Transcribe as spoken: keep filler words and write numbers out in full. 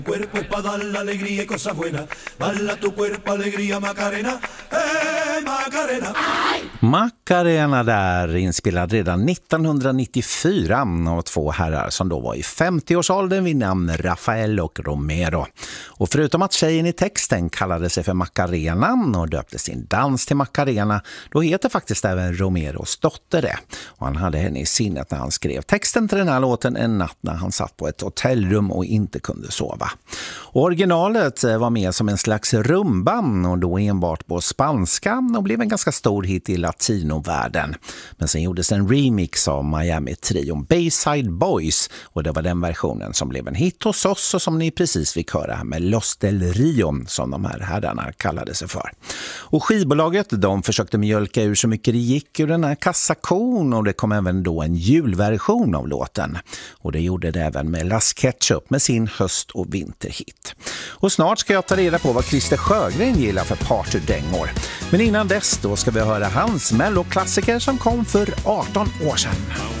Cuerpo es para dar la alegría y cosas buenas. Bala tu cuerpo, alegría, Macarena. Eh, Macarena. Macarena där, inspelad redan nittonhundranittiofyra av två herrar som då var i femtioårsåldern vid namn Rafael och Romero. Och förutom att tjejen i texten kallade sig för Macarena och döpte sin dans till Macarena, då heter faktiskt även Romeros dotter det. Och han hade henne i sinnet när han skrev texten till den här låten en natt när han satt på ett hotellrum och inte kunde sova. Och originalet var med som en slags rumba och då enbart på spanska och blev en ganska stor hit i latinovärlden. Men sen gjordes en remix av Miami-trion Bayside Boys och det var den versionen som blev en hit hos oss och som ni precis fick höra här med Los del Rio som de här herrarna kallade sig för. Och skivbolaget, de försökte mjölka ur så mycket det gick ur den här kassakon och det kom även då en julversion av låten. Och det gjorde det även med Las Ketchup med sin höst- och vinterhit. Och snart ska jag ta reda på vad Christer Sjögren gillar för partydängor. Men innan dess då ska vi höra hans melloklassiker som kom för arton år sedan.